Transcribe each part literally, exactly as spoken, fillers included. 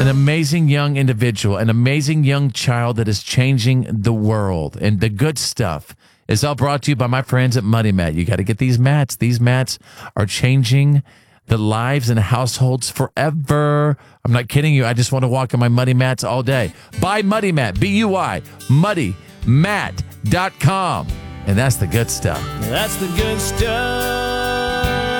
an amazing young individual, an amazing young child that is changing the world. And the good stuff is all brought to you by my friends at Muddy Mat. You got to get these mats. These mats are changing the lives and households forever. I'm not kidding you. I just want to walk on my Muddy Mats all day. Buy Muddy Mat, B U I, muddy mat dot com. And that's the good stuff. That's the good stuff.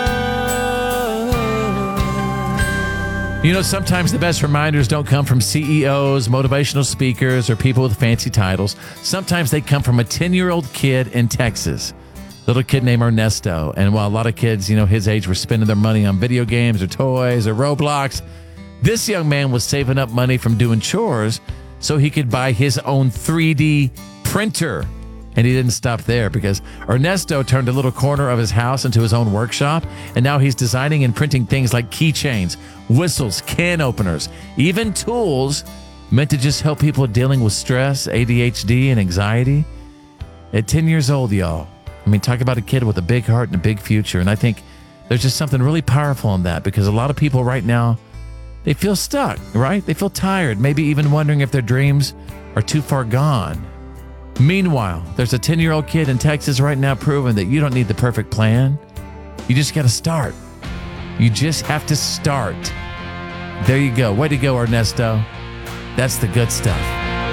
You know, sometimes the best reminders don't come from C E Os, motivational speakers, or people with fancy titles. Sometimes they come from a ten-year-old kid in Texas, little kid named Ernesto. And while a lot of kids, you know, his age were spending their money on video games or toys or Roblox, this young man was saving up money from doing chores so he could buy his own three D printer. And he didn't stop there because Ernesto turned a little corner of his house into his own workshop. And now he's designing and printing things like keychains, whistles, can openers, even tools meant to just help people dealing with stress, A D H D, and anxiety. At ten years old, y'all. I mean, talk about a kid with a big heart and a big future. And I think there's just something really powerful in that because a lot of people right now, they feel stuck, right? They feel tired, maybe even wondering if their dreams are too far gone. Meanwhile, there's a ten-year-old kid in Texas right now proving that you don't need the perfect plan. You just got to start. You just have to start. There you go. Way to go, Ernesto. That's the good stuff.